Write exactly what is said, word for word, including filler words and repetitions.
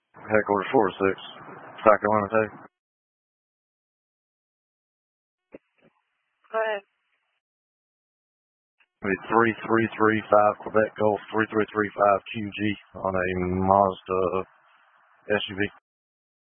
Headquarters four six, South Carolina Tech. Go ahead. three three three five Quebec Golf three three three five Q G on a Mazda S U V.